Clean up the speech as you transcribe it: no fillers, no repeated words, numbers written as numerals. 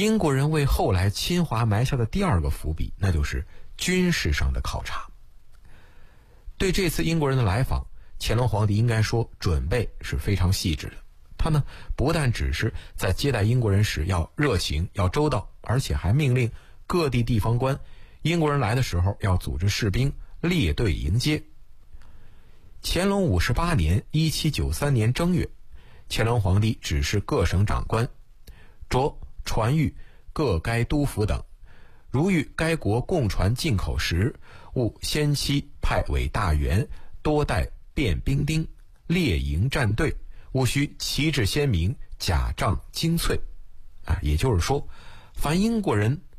英国人为后来侵华埋下的第二个伏笔，那就是军事上的考察。对这次英国人的来访，乾隆皇帝应该说准备是非常细致的。他呢，不但只是在接待英国人时要热情要周到，而且还命令各地地方官，英国人来的时候要组织士兵列队迎接。乾隆58年1793年正月，乾隆皇帝指示各省长官着传谕各该督府等，如遇该国共船进口时，务先期派为大员，多带便兵丁，列营战队，务须旗帜鲜明，甲仗精粹。也就是说，凡英国人